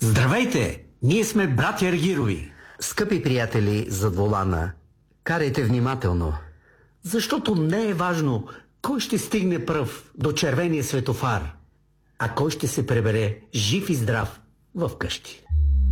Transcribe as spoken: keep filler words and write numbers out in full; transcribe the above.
Здравейте! Ние сме братя Аргирови. Скъпи приятели зад волана, карайте внимателно. Защото не е важно кой ще стигне пръв до червения светофар, а кой ще се пребере жив и здрав в къщи.